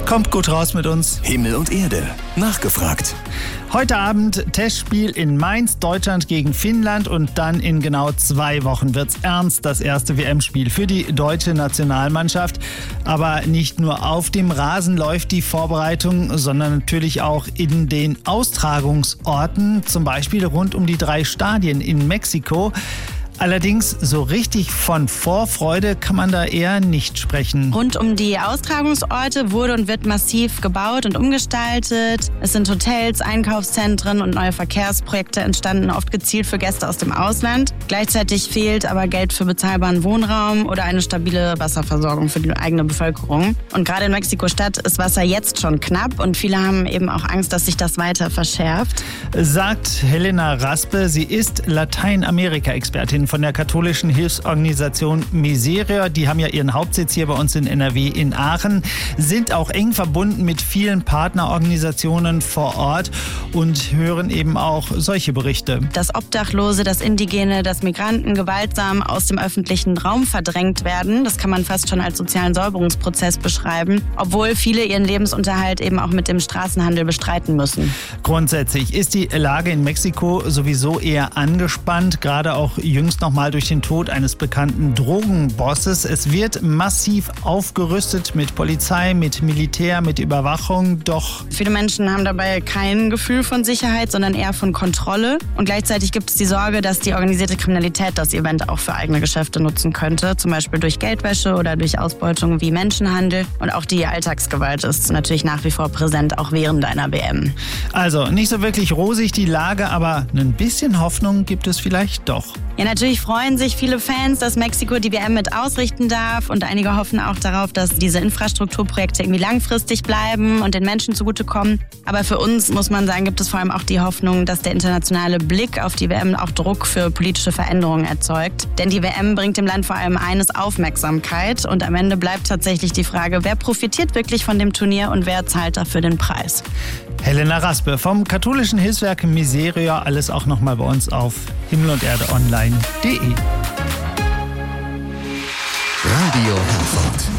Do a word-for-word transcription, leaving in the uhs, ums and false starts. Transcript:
Kommt gut raus mit uns. Himmel und Erde. Nachgefragt. Heute Abend Testspiel in Mainz, Deutschland gegen Finnland und dann in genau zwei Wochen wird's ernst, das erste W M-Spiel für die deutsche Nationalmannschaft. Aber nicht nur auf dem Rasen läuft die Vorbereitung, sondern natürlich auch in den Austragungsorten, zum Beispiel rund um die drei Stadien in Mexiko. Allerdings so richtig von Vorfreude kann man da eher nicht sprechen. Rund um die Austragungsorte wurde und wird massiv gebaut und umgestaltet. Es sind Hotels, Einkaufszentren und neue Verkehrsprojekte entstanden, oft gezielt für Gäste aus dem Ausland. Gleichzeitig fehlt aber Geld für bezahlbaren Wohnraum oder eine stabile Wasserversorgung für die eigene Bevölkerung. Und gerade in Mexiko-Stadt ist Wasser jetzt schon knapp und viele haben eben auch Angst, dass sich das weiter verschärft. Sagt Helena Raspe. Sie ist Lateinamerika-Expertin von der katholischen Hilfsorganisation Miseria. Die haben ja ihren Hauptsitz hier bei uns in N R W in Aachen, sind auch eng verbunden mit vielen Partnerorganisationen vor Ort und hören eben auch solche Berichte. Dass Obdachlose, dass Indigene, dass Migranten gewaltsam aus dem öffentlichen Raum verdrängt werden, das kann man fast schon als sozialen Säuberungsprozess beschreiben, obwohl viele ihren Lebensunterhalt eben auch mit dem Straßenhandel bestreiten müssen. Grundsätzlich ist die Lage in Mexiko sowieso eher angespannt, gerade auch jüngst nochmal durch den Tod eines bekannten Drogenbosses. Es wird massiv aufgerüstet mit Polizei, mit Militär, mit Überwachung, doch viele Menschen haben dabei kein Gefühl von Sicherheit, sondern eher von Kontrolle. Und gleichzeitig gibt es die Sorge, dass die organisierte Kriminalität das Event auch für eigene Geschäfte nutzen könnte, zum Beispiel durch Geldwäsche oder durch Ausbeutung wie Menschenhandel. Und auch die Alltagsgewalt ist natürlich nach wie vor präsent, auch während einer W M. Also nicht so wirklich rosig die Lage, aber ein bisschen Hoffnung gibt es vielleicht doch. Ja, natürlich freuen sich viele Fans, dass Mexiko die W M mit ausrichten darf und einige hoffen auch darauf, dass diese Infrastrukturprojekte irgendwie langfristig bleiben und den Menschen zugutekommen. Aber für uns, muss man sagen, gibt es vor allem auch die Hoffnung, dass der internationale Blick auf die W M auch Druck für politische Veränderungen erzeugt. Denn die W M bringt dem Land vor allem eines: Aufmerksamkeit. Und am Ende bleibt tatsächlich die Frage, wer profitiert wirklich von dem Turnier und wer zahlt dafür den Preis. Helena Raspe vom katholischen Hilfswerk Miseria, alles auch nochmal bei uns auf himmel und erde online punkt de. Radio Herford.